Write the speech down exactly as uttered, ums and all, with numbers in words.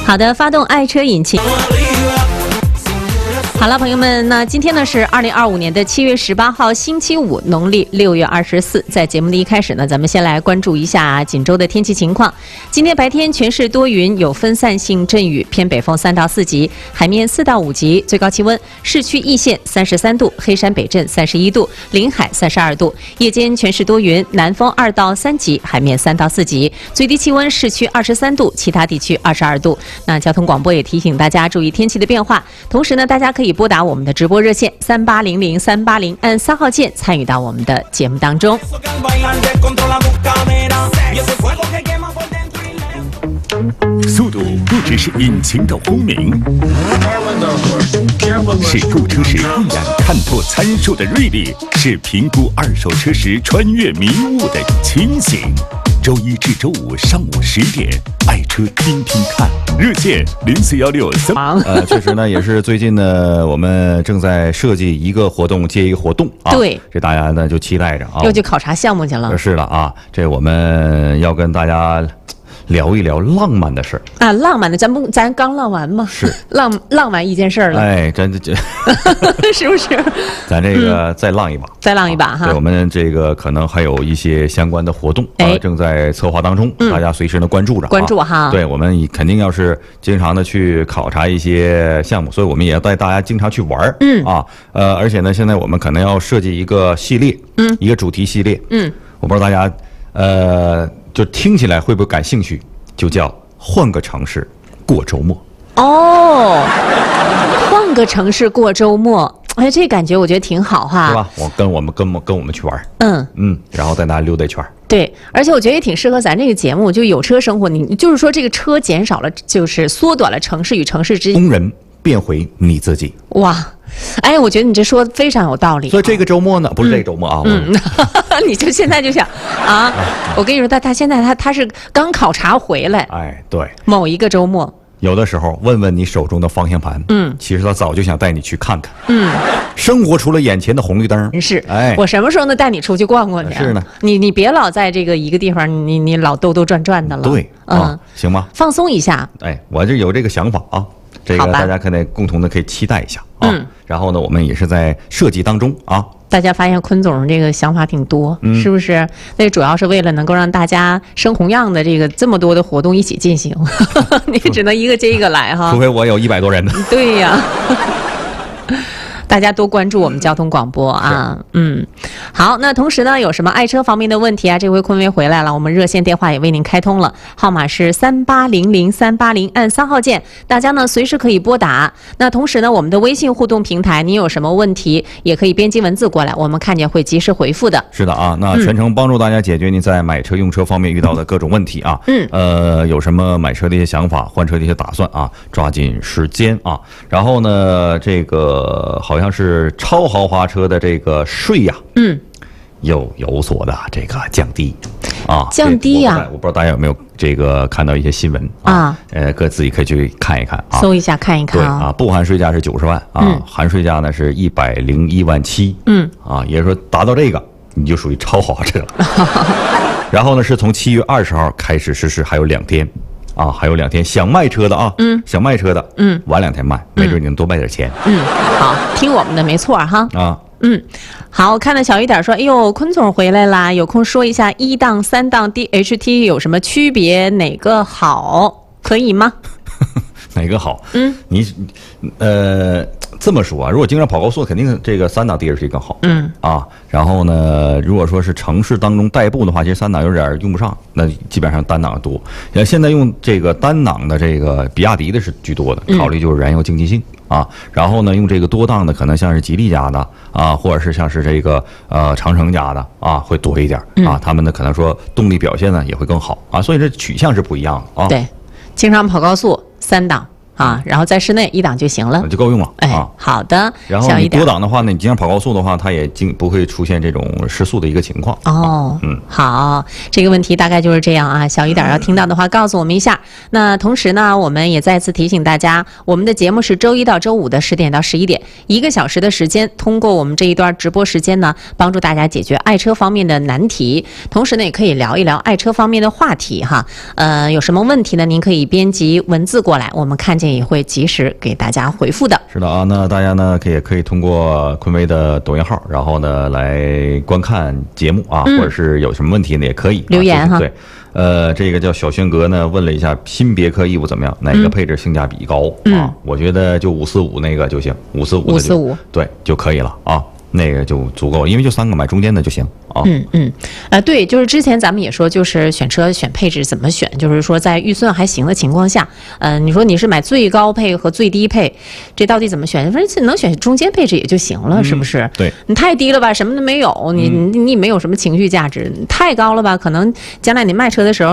好的，发动爱车引擎。好了，朋友们，那今天呢是二零二五年的七月十八号，星期五，农历六月二十四。在节目的一开始呢，咱们先来关注一下锦州的天气情况。今天白天全市多云，有分散性阵雨，偏北风三到四级，海面四到五级，最高气温市区易县三十三度，黑山北镇三十一度，临海三十二度。夜间全市多云，南风二到三级，海面三到四级，最低气温市区二十三度，其他地区二十二度。那交通广播也提醒大家注意天气的变化，同时呢，大家可以拨打我们的直播热线三八零零三八零，按三号键参与到我们的节目当中。 速度不只是引擎的轰鸣，是购车时一眼看破参数的锐利，是评估二手车时穿越迷雾的清醒。周一至周五上午十点，爱车听听看，热线零四幺六三。 呃，确实呢，也是最近呢，我们正在设计一个活动接一个活动啊。 对， 这大家呢就期待着啊。 又去考察项目去了。 是的啊，这我们要跟大家聊一聊浪漫的事儿啊，浪漫的，咱不咱刚浪完吗？ 是浪浪完一件事儿了。 哎，真的这， 是不是？ 咱这个再浪一把， 嗯、再浪一把哈。 对，我们这个可能还有一些相关的活动啊、呃，正在策划当中， 嗯、 大家随时的关注着、啊， 关注哈。 对，我们肯定要是经常的去考察一些项目，所以我们也要带大家经常去玩儿。 嗯啊，呃，而且呢，现在我们可能要设计一个系列， 嗯， 一个主题系列， 嗯， 我不知道大家呃，就听起来会不会感兴趣？就叫换个城市过周末哦，换个城市过周末，哎，这感觉我觉得挺好哈， 是吧？我跟我们跟我跟我们去玩， 嗯嗯，然后带大家溜达一圈。 对，而且我觉得也挺适合咱这个节目，就有车生活。你就是说这个车减少了，就是缩短了城市与城市之间。 工人变回你自己。 哇，哎，我觉得你这说非常有道理。 所以这个周末呢，不是这个周末啊， 嗯，你就现在就想啊，我跟你说，他他现在他他是刚考察回来， 哎，对， 某一个周末。 有的时候问问你手中的方向盘， 嗯， 其实他早就想带你去看看， 嗯， 生活除了眼前的红绿灯， 是， 哎， 我什么时候能带你出去逛逛去？ 是呢， 你你别老在这个一个地方，你你老兜兜转转的了， 对， 嗯， 啊、行吗？ 放松一下， 哎，我这有这个想法啊，这个大家可得共同的可以期待一下啊。 嗯， 然后呢，我们也是在设计当中啊。 大家发现坤总这个想法挺多， 嗯、 是不是？那主要是为了能够让大家生同样的这个这么多的活动一起进行，你只能一个接一个来哈。 除非我有一百多人呢。 对呀。大家多关注我们交通广播啊，嗯，好，那同时呢，有什么爱车方面的问题啊？这回坤威回来了，我们热线电话也为您开通了，号码是三八零零三八零，按三号键，大家呢随时可以拨打。那同时呢，我们的微信互动平台，您有什么问题也可以编辑文字过来，我们看见会及时回复的。 是的啊，那全程帮助大家解决您在买车用车方面遇到的各种问题啊， 嗯， 呃，有什么买车的一些想法、换车的一些打算啊，抓紧时间啊。然后呢，这个好。好像是超豪华车的这个税呀、啊， 嗯， 有有所的这个降低啊， 降低呀、 啊，我不知道大家有没有这个看到一些新闻啊，啊呃，各自己可以去看一看啊， 搜一下看一看啊，啊不含税价是九十万啊， 嗯、 含税价呢是一百零一万七， 嗯， 啊，也就是说达到这个你就属于超豪华车了。然后呢，是从七月二十号开始实施，还有两天。啊，还有两天，想卖车的啊， 嗯， 想卖车的， 嗯， 晚两天卖，没准你能多卖点钱。 嗯，好，听我们的没错哈。 啊， 嗯，好，我看到小雨点说，哎呦，坤总回来啦，有空说一下一档、三档 D H T 有什么区别，哪个好，可以吗？ 哪个好？ 嗯， 你呃这么说啊，如果经常跑高速，肯定这个三档 D H T 更好。 嗯啊，然后呢，如果说是城市当中代步的话，其实三档有点用不上，那基本上单档多。现在用这个单档的这个比亚迪的是居多的，考虑就是燃油经济性、嗯、啊。然后呢，用这个多档的可能像是吉利家的啊，或者是像是这个呃长城家的啊，会多一点啊。他们呢可能说动力表现呢也会更好啊，所以这取向是不一样的啊。 对，经常跑高速三档。 啊，然后在室内一档就行了， 就够用了。 哎， 啊， 好的。 然后你多档的话呢，你经常跑高速的话，它也经不会出现这种失速的一个情况。 哦， 嗯， 好，这个问题大概就是这样啊。小一点要听到的话，告诉我们一下。那同时呢，我们也再次提醒大家，我们的节目是周一到周五的十点到十一点，一个小时的时间，通过我们这一段直播时间呢，帮助大家解决爱车方面的难题，同时呢，也可以聊一聊爱车方面的话题哈。呃，有什么问题呢？您可以编辑文字过来，我们看见也会及时给大家回复的。 是的啊，那大家呢可以可以通过昆威的抖音号，然后呢来观看节目啊， 嗯、 或者是有什么问题呢也可以、啊、 留言哈。 对，呃，这个叫小轩哥呢问了一下新别克 E 五怎么样，哪个配置性价比高、 嗯、 啊？我觉得就五四五那个就行，五四五五四五对就可以了啊。那个就足够，因为就三个买中间的就行啊。 嗯嗯，呃，对，就是之前咱们也说，就是选车选配置怎么选，就是说在预算还行的情况下，呃，你说你是买最高配和最低配，这到底怎么选？反正能选中间配置也就行了，嗯、是不是？ 对， 你太低了吧，什么都没有，你你你没有什么情绪价值；太高了吧，可能将来你卖车的时候。